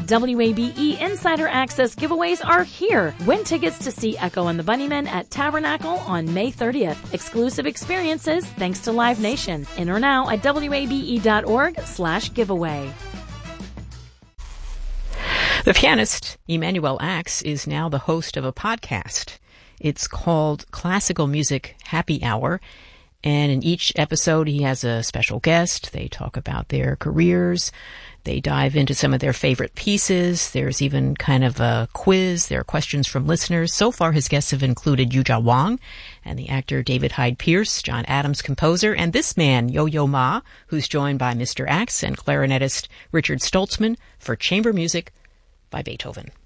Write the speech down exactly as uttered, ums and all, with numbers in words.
W A B E Insider Access giveaways are here. Win tickets to see Echo and the Bunnymen at Tabernacle on May thirtieth. Exclusive experiences thanks to Live Nation. Enter now at W A B E dot org slash giveaway. The pianist Emanuel Ax is now the host of a podcast. It's called Classical Music Happy Hour, and in each episode he has a special guest. They talk about their careers. They dive into some of their favorite pieces. There's even kind of a quiz. There are questions from listeners. So far his guests have included Yuja Wang and the actor David Hyde Pierce, John Adams composer, and this man, Yo-Yo Ma, who's joined by Mister Ax and clarinetist Richard Stoltzman for chamber music by Beethoven.